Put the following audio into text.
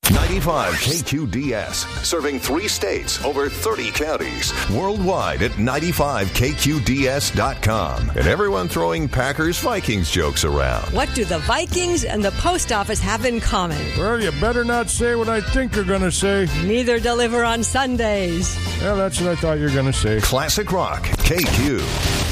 95 KQDS, serving 3 states, over 30 counties, worldwide at 95KQDS.com. And everyone throwing Packers-Vikings jokes around. What do the Vikings and the post office have in common? Well, you better not say what I think you're going to say. Neither deliver on Sundays. Well, that's what I thought you were going to say. Classic Rock, KQ.